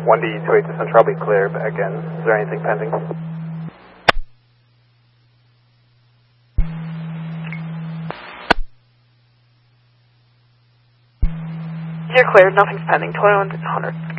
1D28 to Central, be clear back in. Is there anything pending? You're cleared, nothing's pending, 21 to 100.